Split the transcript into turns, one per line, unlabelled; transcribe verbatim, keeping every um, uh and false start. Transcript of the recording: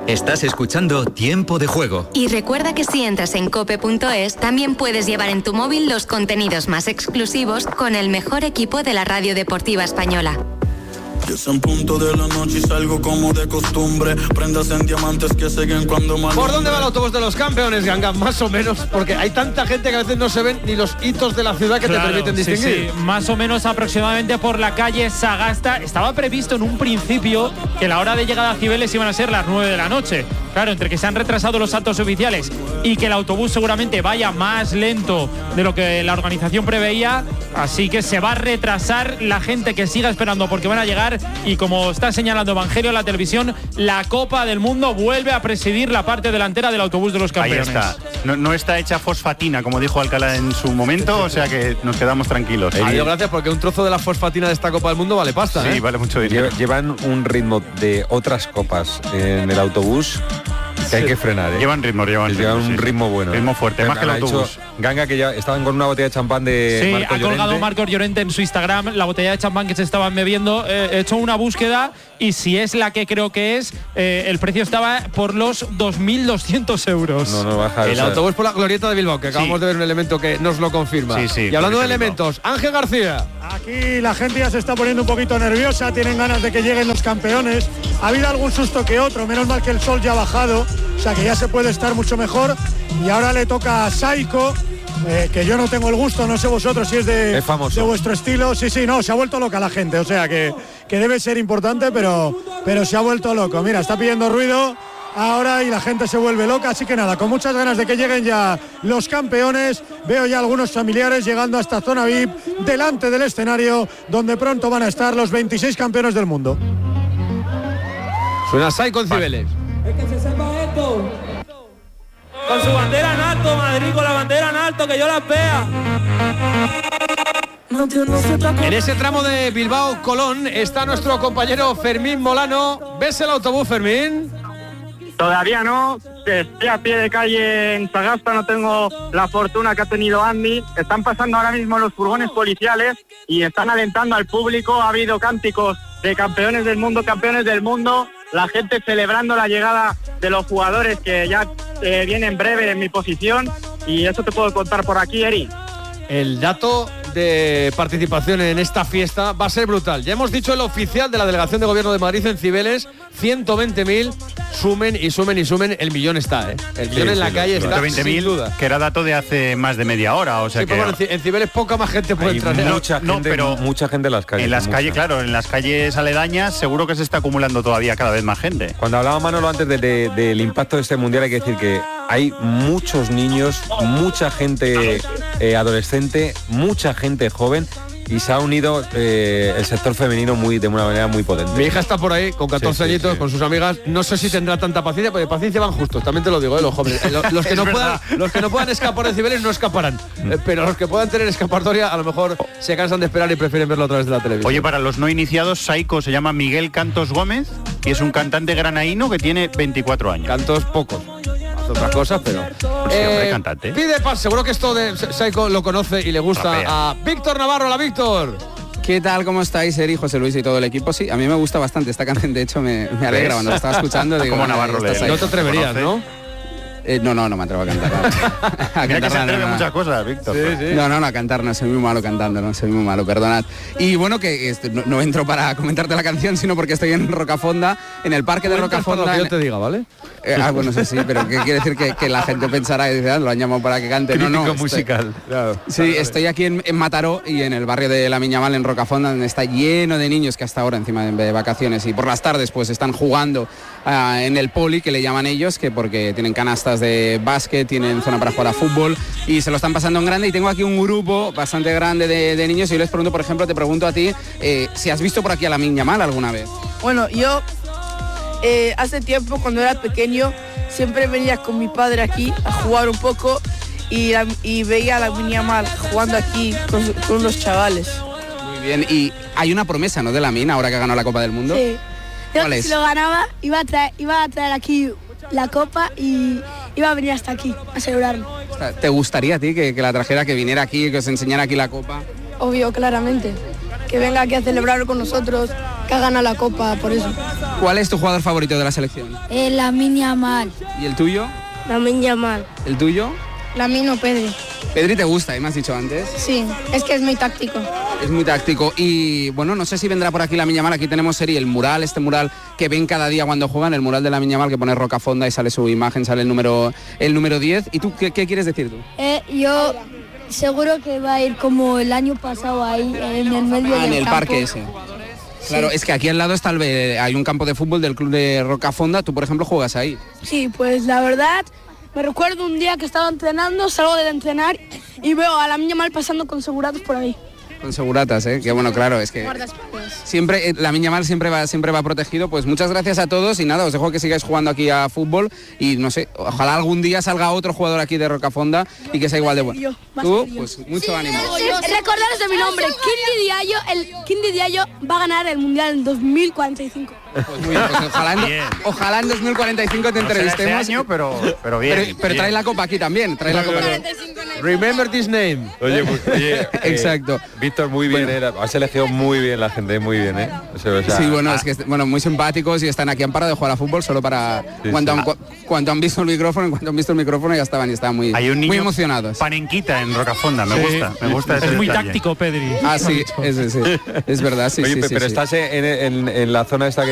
Estás escuchando Tiempo de Juego.
Y recuerda que si entras en cope punto es, también puedes llevar en tu móvil los contenidos más exclusivos con el mejor equipo de la radio deportiva española.
Es en punto de la noche y salgo como de costumbre. Prendas en diamantes que siguen cuando mal.
¿Por dónde va el autobús de los campeones, Ganga? Más o menos, porque hay tanta gente que a veces no se ven ni los hitos de la ciudad que claro, te permiten distinguir.
Sí, sí, más o menos aproximadamente por la calle Sagasta. Estaba previsto en un principio que la hora de llegada a Cibeles iban a ser las nueve de la noche. Claro, entre que se han retrasado los actos oficiales y que el autobús seguramente vaya más lento de lo que la organización preveía, así que se va a retrasar la gente que siga esperando porque van a llegar. Y como está señalando Evangelio en la televisión, la Copa del Mundo vuelve a presidir la parte delantera del autobús de los campeones.
Ahí está. No, no está hecha fosfatina, como dijo Alcalá en su momento, o sea que nos quedamos tranquilos.
Adiós, gracias, porque un trozo de la fosfatina de esta Copa del Mundo vale pasta.
Sí,
¿eh?
vale mucho dinero.
Llevan un ritmo de otras copas en el autobús que hay que frenar, ¿eh?
Llevan ritmo, llevan,
llevan
ritmo,
un
sí.
ritmo bueno.
Ritmo fuerte,
Ganga,
más que el autobús.
Hecho, Ganga, que ya estaban con una botella de champán de
sí,
Marco
ha colgado
Llorente.
Marcos Llorente en su Instagram la botella de champán que se estaban bebiendo. Eh, he hecho una búsqueda y si es la que creo que es, eh, el precio estaba por los dos mil doscientos euros.
No, no baja.
El
o sea,
autobús por la glorieta de Bilbao, que acabamos
sí.
de ver un elemento que nos lo confirma.
Sí, sí,
y hablando de
Bilbao.
elementos, Ángel García.
Aquí la gente ya se está poniendo un poquito nerviosa, tienen ganas de que lleguen los campeones. Ha habido algún susto que otro, menos mal que el sol ya ha bajado, o sea que ya se puede estar mucho mejor. Y ahora le toca a Saiko, eh, que yo no tengo el gusto, no sé vosotros si es de,
es famoso.
de vuestro estilo. Sí, sí, no, se ha vuelto loca la gente, o sea que, que debe ser importante, pero, pero se ha vuelto loco. Mira, está pidiendo ruido ahora y la gente se vuelve loca, así que nada, con muchas ganas de que lleguen ya los campeones. Veo ya algunos familiares llegando a esta zona V I P delante del escenario donde pronto van a estar los veintiséis campeones del mundo.
Suena Saiko en Cibeles.
Es que se sepa esto. Con su bandera en alto, Madrid, con la bandera en alto, que yo las vea.
En ese tramo de Bilbao-Colón está nuestro compañero Fermín Molano. ¿Ves el autobús, Fermín?
Todavía no, estoy a pie de calle en Sagasta, no tengo la fortuna que ha tenido Andy. Están pasando ahora mismo los furgones policiales y están alentando al público. Ha habido cánticos de campeones del mundo, campeones del mundo. La gente celebrando la llegada de los jugadores que ya eh, vienen en breve en mi posición. Y eso te puedo contar por aquí, Eri.
El dato de participación en esta fiesta va a ser brutal. Ya hemos dicho el oficial de la Delegación de Gobierno de Madrid en Cibeles, ciento veinte mil, sumen y sumen y sumen, el millón está, ¿eh? El millón sí, en la sí, calle está, sin duda.
Que era dato de hace más de media hora, o sea
sí,
que...
Bueno, en Cibeles poca más gente puede entrar.
Mucha gente, no, pero mucha gente en las calles.
En las
mucha.
calles, claro, en las calles aledañas seguro que se está acumulando todavía cada vez más gente.
Cuando hablaba Manolo antes de, de, del impacto de este mundial, hay que decir que hay muchos niños, mucha gente eh, adolescente, mucha gente joven, y se ha unido eh, el sector femenino muy de una manera muy potente.
Mi hija está por ahí con catorce sí, sí, añitos, sí. con sus amigas. No sé si tendrá tanta paciencia, porque paciencia van justos, también te lo digo, ¿eh? Los jóvenes. Los, los, que no puedan, los que no puedan escapar de Cibeles no escaparán. Eh, pero los que puedan tener escapatoria a lo mejor se cansan de esperar y prefieren verlo a través de la televisión.
Oye, para los no iniciados, Saiko se llama Miguel Cantos Gómez, que es un cantante granaíno que tiene veinticuatro años.
Cantos pocos. Otras cosas, pero
sí, hombre, eh, cantante.
Pide paz, seguro que esto de Saiko lo conoce y le gusta Rapea. A Víctor Navarro. Hola, Víctor.
¿Qué tal? ¿Cómo estáis, Eri, José Luis y todo el equipo? Sí, a mí me gusta bastante esta canción, de hecho me, me alegra cuando la estaba escuchando. Digo,
como Navarro le
no te atreverías, ¿no?
Eh, no, no, no me atrevo a cantar.
a Mira que se atreve no, no. muchas cosas, Víctor. Sí,
sí. No, no, no, a cantar, no, soy muy malo cantando, no, soy muy malo, perdonad. Y bueno, que este, no, no entro para comentarte la canción, sino porque estoy en Rocafonda, en el parque de Rocafonda.
Lo que yo te diga, ¿vale?
Eh, ah, bueno, sí, sí, pero ¿qué quiere decir? Que, que la gente pensará que dice, ah, lo han llamado para que cante.
Crítico
no, no,
musical.
Estoy, claro. Sí, vale, estoy aquí en, en Mataró y en el barrio de La Miñamal, en Rocafonda, donde está lleno de niños que hasta ahora encima de, de vacaciones y por las tardes pues están jugando uh, en el poli, que le llaman ellos, que porque tienen canastas de básquet, tienen zona para jugar a fútbol y se lo están pasando en grande. Y tengo aquí un grupo bastante grande de, de niños y yo les pregunto, por ejemplo, te pregunto a ti, eh, si has visto por aquí a Lamine Yamal alguna vez.
Bueno, yo eh, hace tiempo, cuando era pequeño, siempre venía con mi padre aquí a jugar un poco y, la, y veía a Lamine Yamal jugando aquí con, con unos chavales.
Muy bien, y hay una promesa, ¿no?, de Lamine, ahora que ha ganado la Copa del Mundo.
Sí.
¿Cuál es?
Si lo ganaba, iba a traer, iba a traer aquí la Copa y iba a venir hasta aquí a celebrarlo.
¿Te gustaría a ti que, que la trajera, que viniera aquí, que os enseñara aquí la Copa?
Obvio, claramente. Que venga aquí a celebrarlo con nosotros, que ha ganado la Copa, por eso.
¿Cuál es tu jugador favorito de la selección?
Eh, Lamine Yamal.
¿Y el tuyo?
Lamine Yamal.
¿El tuyo?
Lamine o Pedri.
Pedri te gusta, ¿eh? Me has dicho antes.
Sí, es que es muy táctico.
Es muy táctico. Y bueno, no sé si vendrá por aquí Lamine Yamal. Aquí tenemos serie, el mural, este mural que ven cada día cuando juegan, el mural de Lamine Yamal que pone Rocafonda y sale su imagen, sale el número el número diez. ¿Y tú qué, qué quieres decir tú?
Eh, yo seguro que va a ir como el año pasado ahí, en el medio
Ah,
del
en el
campo.
parque ese. Claro,
Sí.
es que aquí al lado está el, hay un campo de fútbol del club de Rocafonda. Tú, por ejemplo, juegas ahí.
Sí, pues la verdad, me recuerdo un día que estaba entrenando, salgo de entrenar y veo a Lamine Yamal pasando con segurados por ahí.
Con seguratas, ¿eh? Que bueno, claro, es que
Guardaespaldas.
siempre eh, Lamine Yamal siempre va siempre va protegido. Pues muchas gracias a todos y nada, os dejo que sigáis jugando aquí a fútbol y no sé, ojalá algún día salga otro jugador aquí de Rocafonda y que sea igual de bueno. Tú, pues mucho ánimo.
Recordaros de mi nombre, Quindy Diallo, el Quindy Diallo va a ganar el Mundial en dos mil cuarenta y cinco.
Pues muy bien, pues ojalá, en,
Bien.
ojalá en dos mil cuarenta y cinco te
No será este
entrevistemos.
año, pero, pero bien.
Pero, pero trae
bien.
la copa aquí también, trae la copa aquí.
Remember this name.
Oye, pues, oye, eh,
Exacto.
Víctor, muy bien,
Bueno.
eh, has elegido muy bien la gente, muy bien, ¿eh? O sea, o sea,
Sí, bueno,
ah,
es que bueno, muy simpáticos y están aquí han parado de jugar a fútbol solo para
Sí,
cuando,
sí.
Han, cu- cuando han visto el micrófono, en cuanto han visto el micrófono ya estaban y estaban muy,
Hay un niño
muy emocionados.
panenquita en Rocafonda, me
Sí.
gusta, me gusta ese
Es muy
detalle.
táctico, Pedri.
Ah, sí, es, es, es verdad, sí,
Oye,
sí,
pe-
sí,
pero
sí.
estás en, en- en la zona esta que